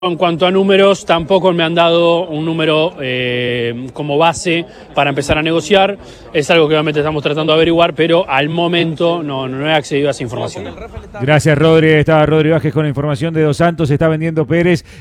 En cuanto a números, tampoco me han dado un número como base para empezar a negociar. Es algo que obviamente estamos tratando de averiguar, pero al momento no he accedido a esa información. Gracias, Rodri. Estaba Rodri Vázquez con la información de Dos Santos. Se está vendiendo Pérez.